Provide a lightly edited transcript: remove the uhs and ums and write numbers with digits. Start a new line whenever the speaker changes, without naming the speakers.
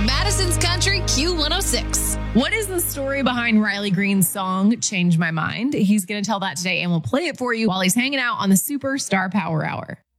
Madison's Country Q106.
What is the story behind Riley Green's song, Change My Mind? He's going to tell that today, and we'll play it for you while he's hanging out on the Superstar Power Hour.